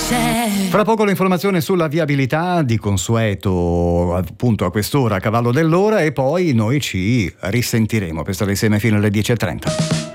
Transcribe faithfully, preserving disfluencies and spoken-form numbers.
Fra poco l'informazione sulla viabilità di consueto appunto a quest'ora a cavallo dell'ora, e poi noi ci risentiremo per stare insieme fino alle dieci e trenta.